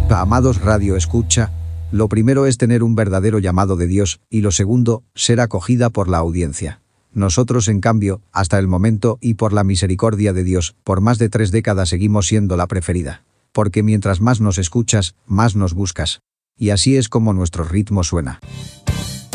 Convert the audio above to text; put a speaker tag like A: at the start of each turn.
A: Amados Radio Escucha, lo primero es tener un verdadero llamado de Dios, y lo segundo, ser acogida por la audiencia. Nosotros, en cambio, hasta el momento, y por la misericordia de Dios, por más de 3 décadas seguimos siendo la preferida. Porque mientras más nos escuchas, más nos buscas. Y así es como nuestro ritmo suena.